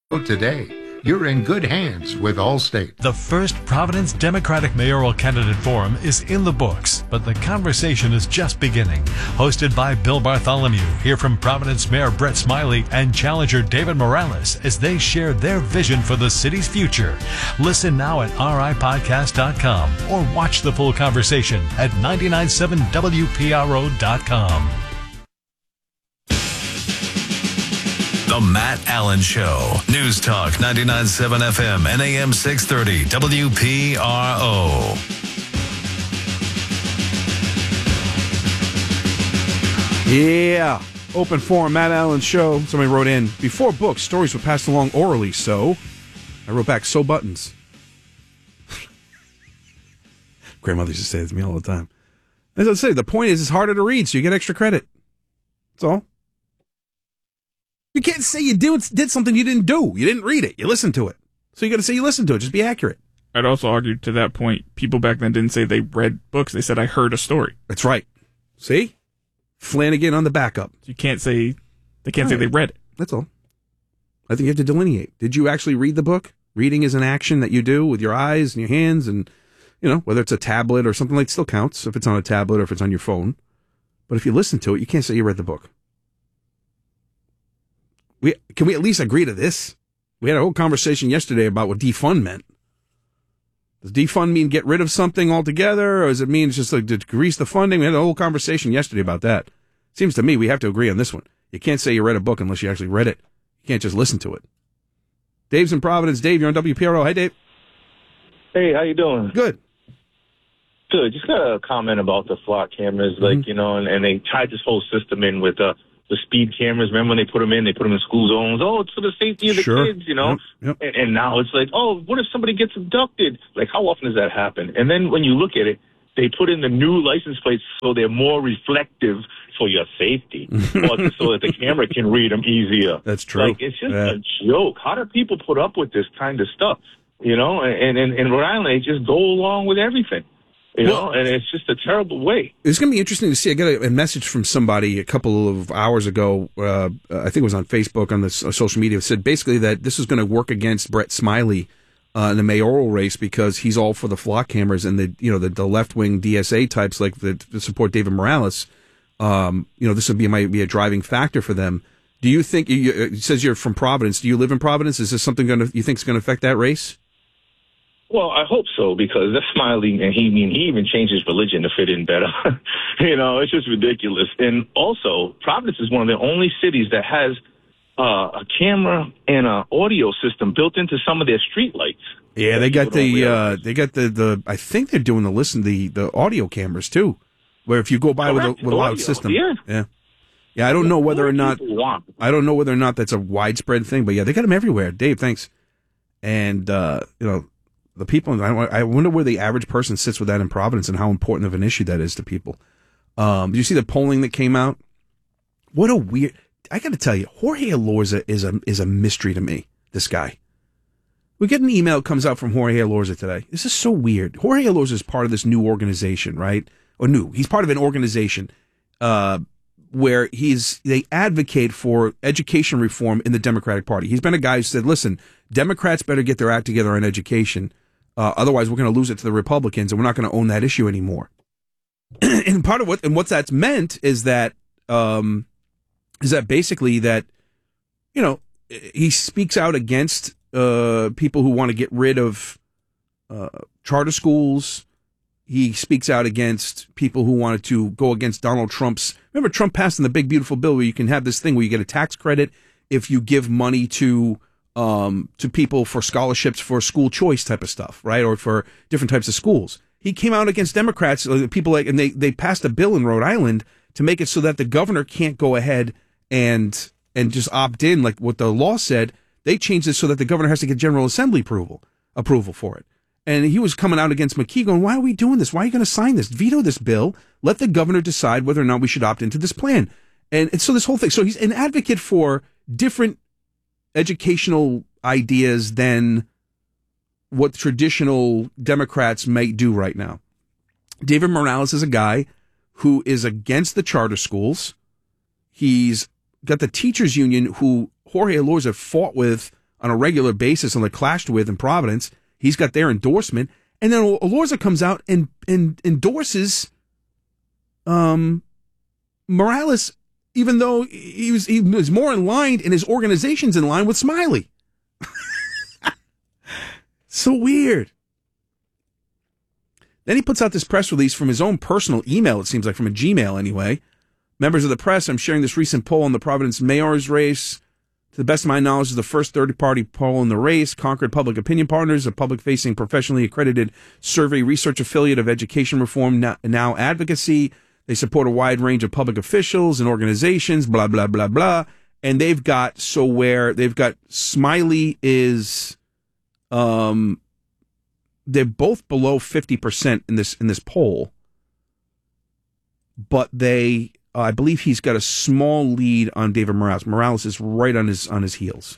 Today, you're in good hands with Allstate. The first Providence Democratic Mayoral Candidate Forum is in the books, but the conversation is just beginning. Hosted by Bill Bartholomew, hear from Providence Mayor Brett Smiley and challenger David Morales as they share their vision for the city's future. Listen now at ripodcast.com or watch the full conversation at 997wpro.com. The Matt Allen Show. News Talk 99.7 FM and AM 630 WPRO. Yeah. Open forum, Matt Allen Show. Somebody wrote in, before books, stories were passed along orally, so I wrote back, so buttons. Grandmother used to say that to me all the time. As I say, the point is it's harder to read, so you get extra credit. That's all. You can't say you did something you didn't do. You didn't read it. You listened to it. So you got to say you listened to it. Just be accurate. I'd also argue to that point, people back then didn't say they read books. They said, I heard a story. That's right. See? Flanagan on the backup. You can't say, they can't say they read it. That's all. I think you have to delineate. Did you actually read the book? Reading is an action that you do with your eyes and your hands, and, you know, whether it's a tablet or something, like it still counts if it's on a tablet or if it's on your phone. But if you listen to it, you can't say you read the book. Can we at least agree to this? We had a whole conversation yesterday about what defund meant. Does defund mean get rid of something altogether, or does it mean just like to decrease the funding? We had a whole conversation yesterday about that. Seems to me we have to agree on this one. You can't say you read a book unless you actually read it. You can't just listen to it. Dave's in Providence. Dave, you're on WPRO. Hi, Dave. Hey, how you doing? Good. Good. Just got a comment about the flock cameras, like, you know, and they tied this whole system in with the speed cameras. Remember when they put them in school zones? Oh, it's for the safety of the kids, you know? Yep. And now it's like, oh, what if somebody gets abducted? Like, how often does that happen? And then when you look at it, they put in the new license plates so they're more reflective for your safety, or so that the camera can read them easier. That's true. Like, it's just a joke. How do people put up with this kind of stuff? You know, and in Rhode Island, they just go along with everything. You know, and it's just a terrible way. It's going to be interesting to see. I got a message from somebody a couple of hours ago. I think it was on Facebook, on the social media. It said basically that this is going to work against Brett Smiley in the mayoral race because he's all for the flock cameras and the left wing DSA types like that support David Morales. This might be a driving factor for them. Do you think? It says you're from Providence. Do you live in Providence? Is this something you think is going to affect that race? Well, I hope so, because that's Smiley, and he even changed his religion to fit in better. You know, it's just ridiculous. And also, Providence is one of the only cities that has a camera and an audio system built into some of their street lights. Yeah, they got the I think they're doing the audio cameras too, where if you go by with a loud system. Yeah. I don't know whether or not that's a widespread thing, but yeah, they got them everywhere. Dave, thanks. And the people, I wonder where the average person sits with that in Providence and how important of an issue that is to people. Do you see the polling that came out? What a weird, I got to tell you, Jorge Elorza is a mystery to me, this guy. We get an email that comes out from Jorge Elorza today. This is so weird. Jorge Elorza is part of this new organization, right? He's part of an organization where they advocate for education reform in the Democratic Party. He's been a guy who said, listen, Democrats better get their act together on education. Otherwise, we're going to lose it to the Republicans, and we're not going to own that issue anymore. And part of what that's meant is that basically that, you know, he speaks out against people who want to get rid of charter schools. He speaks out against people who wanted to go against Donald Trump's. Remember, Trump passed in the big beautiful bill where you can have this thing where you get a tax credit if you give money to people for scholarships for school choice type of stuff, right? Or for different types of schools. He came out against Democrats, and they passed a bill in Rhode Island to make it so that the governor can't go ahead and just opt in like what the law said. They changed it so that the governor has to get General Assembly approval for it. And he was coming out against McKee going, why are we doing this? Why are you going to sign this? Veto this bill. Let the governor decide whether or not we should opt into this plan. And so this whole thing. So he's an advocate for different educational ideas than what traditional Democrats might do right now. David Morales is a guy who is against the charter schools. He's got the teachers union who Jorge Elorza fought with on a regular basis and clashed with in Providence. He's got their endorsement. And then Elorza comes out and endorses Morales, even though he was more in line and his organization's in line with Smiley. So weird. Then he puts out this press release from his own personal email, it seems like, from a Gmail anyway. Members of the press, I'm sharing this recent poll on the Providence mayor's race. To the best of my knowledge, is the first third-party poll in the race. Concord Public Opinion Partners, a public-facing, professionally accredited survey research affiliate of Education Reform Now Advocacy. They support a wide range of public officials and organizations, blah, blah, blah, blah. And they've got Smiley is, they're both below 50% in this poll. But I believe he's got a small lead on David Morales. Morales is right on his heels.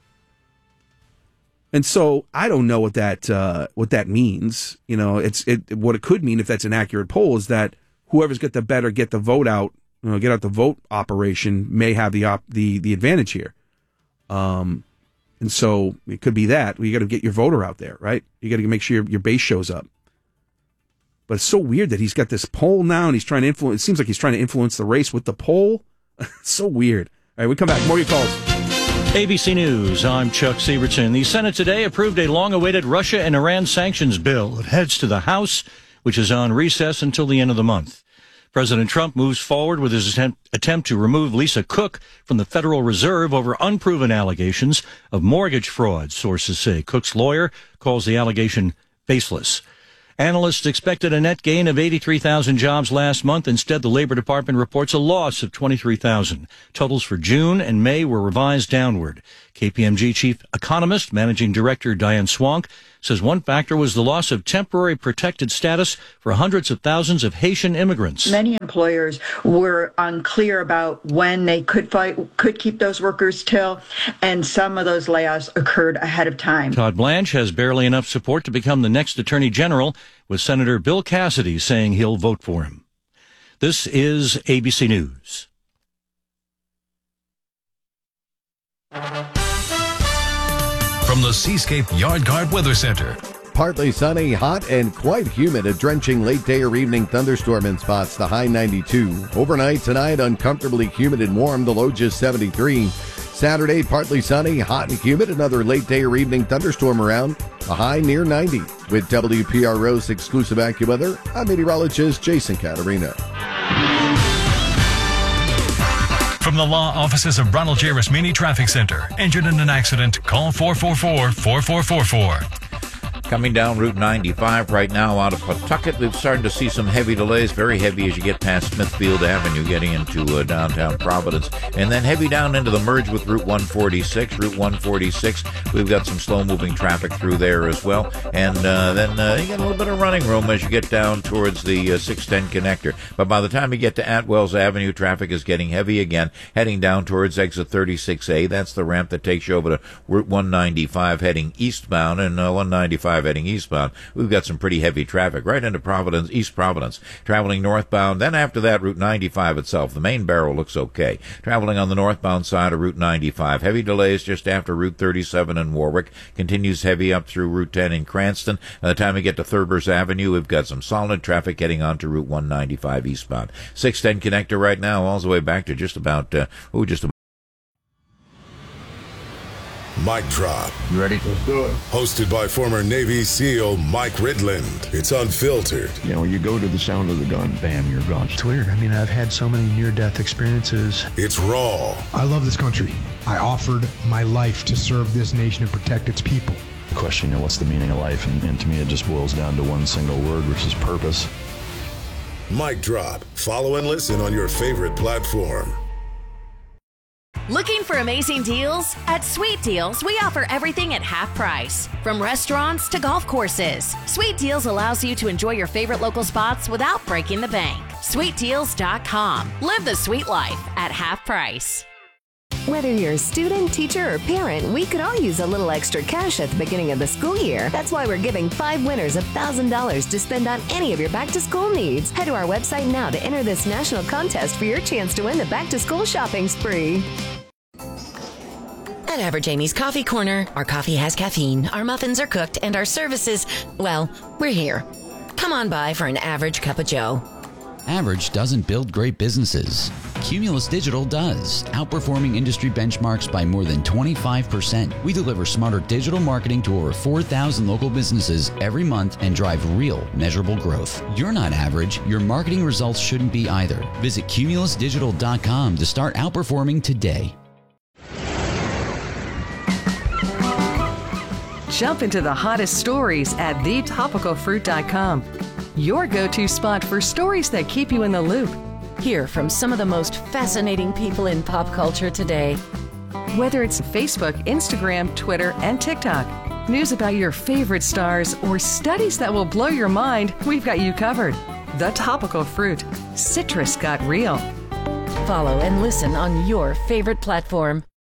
And so I don't know what that means. You know, what it could mean, if that's an accurate poll, is that whoever's got the vote out, get out the vote operation may have the advantage here. And so it could be that. You got to get your voter out there, right? You got to make sure your base shows up. But it's so weird that he's got this poll now and he's trying to influence. It seems like he's trying to influence the race with the poll. It's so weird. All right, we come back. More of your calls. ABC News, I'm Chuck Sievertson. The Senate today approved a long-awaited Russia and Iran sanctions bill. It heads to the House, which is on recess until the end of the month. President Trump moves forward with his attempt to remove Lisa Cook from the Federal Reserve over unproven allegations of mortgage fraud, sources say. Cook's lawyer calls the allegation baseless. Analysts expected a net gain of 83,000 jobs last month. Instead, the Labor Department reports a loss of 23,000. Totals for June and May were revised downward. KPMG chief economist, managing director Diane Swank, says one factor was the loss of temporary protected status for hundreds of thousands of Haitian immigrants. Many employers were unclear about when they could keep those workers till, and some of those layoffs occurred ahead of time. Todd Blanche has barely enough support to become the next Attorney General, with Senator Bill Cassidy saying he'll vote for him. This is ABC News. From the Seascape Yard Guard Weather Center. Partly sunny, hot, and quite humid. A drenching late day or evening thunderstorm in spots, the high 92. Overnight tonight, uncomfortably humid and warm, the low just 73. Saturday, partly sunny, hot and humid. Another late day or evening thunderstorm around, a high near 90. With WPRO's exclusive AccuWeather, I'm meteorologist Jason Caterina. From the law offices of Ronald J. Rasmini Traffic Center. Injured in an accident? Call 444-4444. Coming down Route 95 right now out of Pawtucket, we've started to see some heavy delays, very heavy as you get past Smithfield Avenue, getting into downtown Providence. And then heavy down into the merge with Route 146. Route 146, we've got some slow-moving traffic through there as well. And then you got a little bit of running room as you get down towards the 610 connector. But by the time you get to Atwells Avenue, traffic is getting heavy again, heading down towards exit 36A. That's the ramp that takes you over to Route 195 heading eastbound, and 195 heading eastbound. We've got some pretty heavy traffic right into Providence, East Providence, traveling northbound. Then after that, Route 95 itself, the main barrel looks okay. Traveling on the northbound side of Route 95, heavy delays just after Route 37 in Warwick, continues heavy up through Route 10 in Cranston. By the time we get to Thurbers Avenue, we've got some solid traffic getting onto Route 195 eastbound. 610 connector right now, all the way back to just about Mic Drop. You ready? Let's do it. Hosted by former Navy SEAL Mike Ridland. It's unfiltered. You know, you go to the sound of the gun, bam, you're gone. It's weird. I mean, I've had so many near-death experiences. It's raw. I love this country. I offered my life to serve this nation and protect its people. Question, what's the meaning of life? And to me, it just boils down to one single word, which is purpose. Mic Drop. Follow and listen on your favorite platform. Looking for amazing deals? At Sweet Deals, we offer everything at half price. From restaurants to golf courses, Sweet Deals allows you to enjoy your favorite local spots without breaking the bank. SweetDeals.com. Live the sweet life at half price. Whether you're a student, teacher, or parent, we could all use a little extra cash at the beginning of the school year. That's why we're giving 5 winners $1,000 to spend on any of your back-to-school needs. Head to our website now to enter this national contest for your chance to win the back-to-school shopping spree. At Average Amy's Coffee Corner, our coffee has caffeine, our muffins are cooked, and our services, well, we're here. Come on by for an average cup of joe. Average doesn't build great businesses. Cumulus Digital does, outperforming industry benchmarks by more than 25%. We deliver smarter digital marketing to over 4,000 local businesses every month and drive real, measurable growth. You're not average. Your marketing results shouldn't be either. Visit cumulusdigital.com to start outperforming today. Jump into the hottest stories at thetopicalfruit.com. Your go-to spot for stories that keep you in the loop. Hear from some of the most fascinating people in pop culture today. Whether it's Facebook, Instagram, Twitter, and TikTok, news about your favorite stars, or studies that will blow your mind, we've got you covered. The Topical Fruit. Citrus got real. Follow and listen on your favorite platform.